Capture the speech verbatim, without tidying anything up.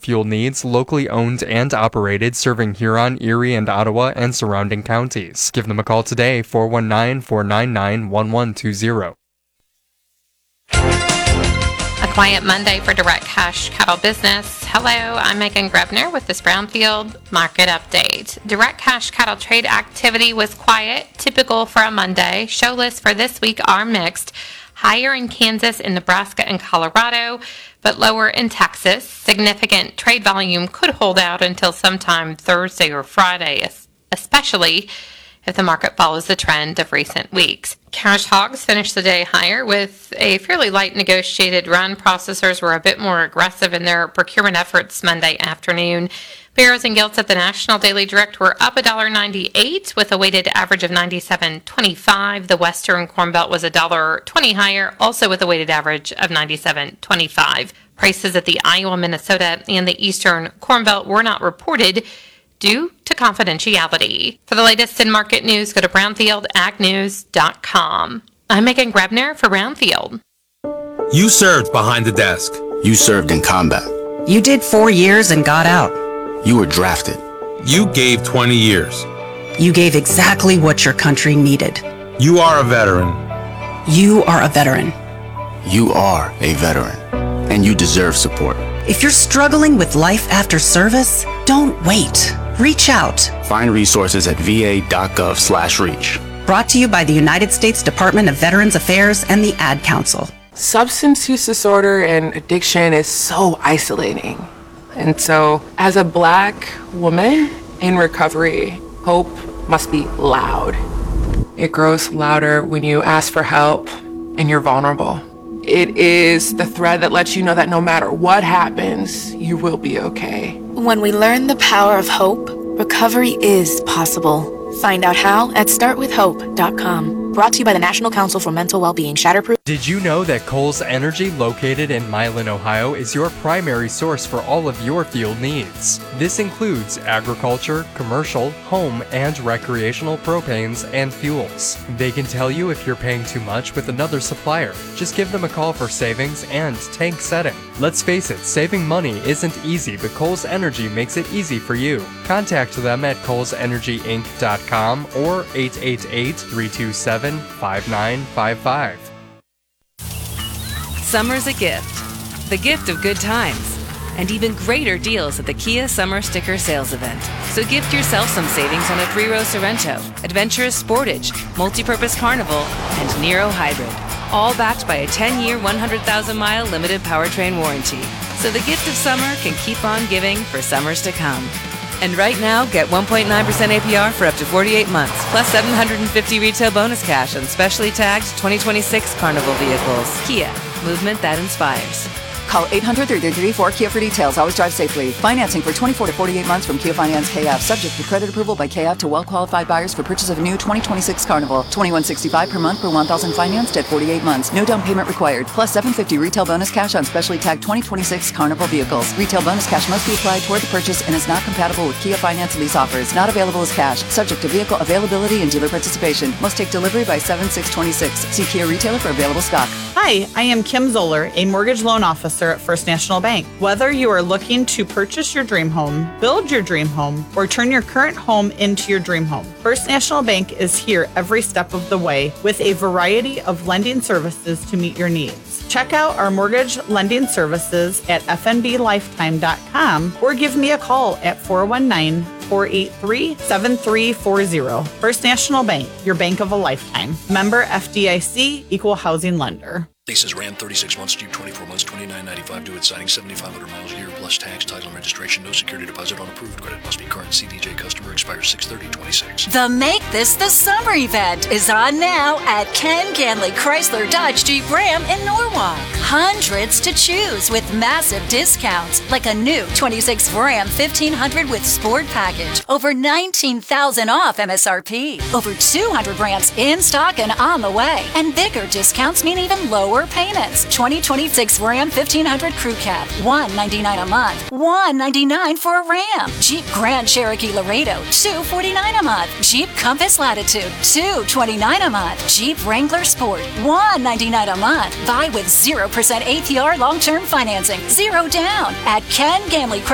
fuel needs, locally owned and operated, serving Huron, Erie, and Ottawa and surrounding counties. Give them a call today, four one nine, four nine nine, one one two zero. A quiet Monday for direct cash cattle business. Hello, I'm Megan Grebner with this Brownfield Market Update. Direct cash cattle trade activity was quiet, typical for a Monday. Show lists for this week are mixed. Higher in Kansas and Nebraska and Colorado, but lower in Texas. Significant trade volume could hold out until sometime Thursday or Friday, especially if the market follows the trend of recent weeks. Cash hogs finished the day higher with a fairly light negotiated run. Processors were a bit more aggressive in their procurement efforts Monday afternoon. Barrows and gilts at the National Daily Direct were up one dollar ninety-eight with a weighted average of ninety-seven twenty-five. The Western Corn Belt was one dollar twenty higher, also with a weighted average of ninety-seven twenty-five. Prices at the Iowa, Minnesota, and the Eastern Corn Belt were not reported due to confidentiality. For the latest in market news, go to brownfield ag news dot com. I'm Megan Grebner for Brownfield. You served behind the desk. You served in combat. You did four years and got out. You were drafted. You gave twenty years. You gave exactly what your country needed. You are a veteran. You are a veteran. You are a veteran, and you deserve support. If you're struggling with life after service, don't wait. Reach out. Find resources at v a dot gov slash reach. Brought to you by the United States Department of Veterans Affairs and the Ad Council. Substance use disorder and addiction is so isolating. And so, as a Black woman in recovery, hope must be loud. It grows louder when you ask for help and you're vulnerable. It is the thread that lets you know that no matter what happens, you will be okay. When we learn the power of hope, recovery is possible. Find out how at start with hope dot com. Brought to you by the National Council for Mental Wellbeing. Shatterproof. Did you know that Kohl's Energy, located in Milan, Ohio, is your primary source for all of your fuel needs? This includes agriculture, commercial, home, and recreational propanes and fuels. They can tell you if you're paying too much with another supplier. Just give them a call for savings and tank setting. Let's face it, saving money isn't easy, but Kohl's Energy makes it easy for you. Contact them at kohls energy inc dot com or eight eight eight, three two seven, five nine five five. Summer's a gift. The gift of good times. And even greater deals at the Kia Summer Sticker Sales Event. So gift yourself some savings on a three-row Sorrento, Adventurous Sportage, Multi-Purpose Carnival, and Nero Hybrid. All backed by a ten-year, one hundred thousand mile limited powertrain warranty. So the gift of summer can keep on giving for summers to come. And right now, get one point nine percent A P R for up to forty-eight months, plus seven hundred fifty retail bonus cash on specially tagged twenty twenty-six Carnival vehicles. Kia, movement that inspires. Call eight hundred, three three three, four Kia for details. Always drive safely. Financing for twenty-four to forty-eight months from Kia Finance K F. Subject to credit approval by K F to well-qualified buyers for purchase of a new twenty twenty-six Carnival. twenty-one sixty-five per month per one thousand financed at forty-eight months. No down payment required. Plus seven hundred fifty retail bonus cash on specially tagged twenty twenty-six Carnival vehicles. Retail bonus cash must be applied toward the purchase and is not compatible with Kia Finance lease offers. Not available as cash. Subject to vehicle availability and dealer participation. Must take delivery by seven six twenty-six. See Kia retailer for available stock. Hi, I am Kim Zoller, a mortgage loan officer at First National Bank. Whether you are looking to purchase your dream home, build your dream home, or turn your current home into your dream home, First National Bank is here every step of the way with a variety of lending services to meet your needs. Check out our mortgage lending services at f n b lifetime dot com or give me a call at four one nine, four eight three, seven three four zero. First National Bank, your bank of a lifetime. Member F D I C, Equal Housing Lender. Leases ran thirty-six months, due twenty-four months, twenty-nine ninety-five due at signing, seventy-five hundred miles a year plus tax, title, and registration. No security deposit on approved credit. Must be current. C D J customer. Expires six thirty twenty-six. The Make This the Summer event is on now at Ken Ganley Chrysler Dodge Jeep Ram in Norwalk. Hundreds to choose with massive discounts, like a new twenty-six Ram fifteen hundred with Sport Package. Over nineteen thousand off M S R P. Over two hundred brands in stock and on the way. And bigger discounts mean even lower payments. twenty twenty-six Ram fifteen hundred Crew Cab, one ninety-nine a month, one ninety-nine for a Ram. Jeep Grand Cherokee Laredo, two forty-nine a month. Jeep Compass Latitude, two twenty-nine a month. Jeep Wrangler Sport, one ninety-nine a month. Buy with zero percent A P R long-term financing, zero down at Ken Ganley